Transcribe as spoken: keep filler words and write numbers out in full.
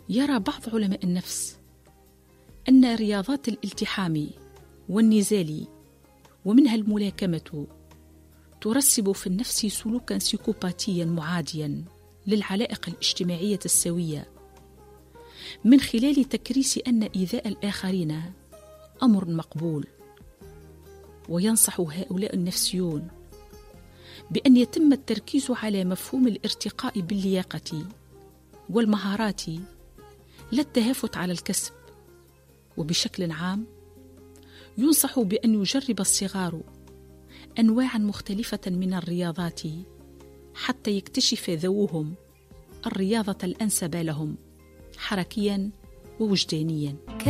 يرى بعض علماء النفس أن رياضات الالتحام والنزال ومنها الملاكمة ترسب في النفس سلوكا سيكوباتيا معاديا للعلائق الاجتماعية السوية، من خلال تكريس أن إيذاء الآخرين أمر مقبول. وينصح هؤلاء النفسيون بأن يتم التركيز على مفهوم الارتقاء باللياقة والمهارات لا التهافت على الكسب. وبشكل عام ينصح بأن يجرب الصغار أنواعا مختلفة من الرياضات حتى يكتشف ذووهم الرياضة الأنسب لهم حركيا ووجدانيا.